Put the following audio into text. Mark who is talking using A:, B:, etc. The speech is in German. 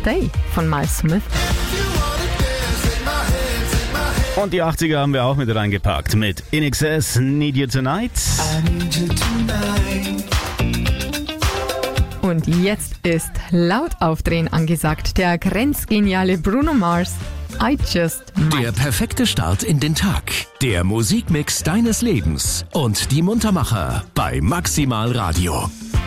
A: Stay von Miles Smith.
B: Und die 80er haben wir auch mit reingepackt mit INXS, Need You Tonight.
A: Und jetzt ist laut aufdrehen angesagt, der grenzgeniale Bruno Mars, I Just Might.
C: Der perfekte Start in den Tag. Der Musikmix deines Lebens und die Muntermacher bei Maximal Radio.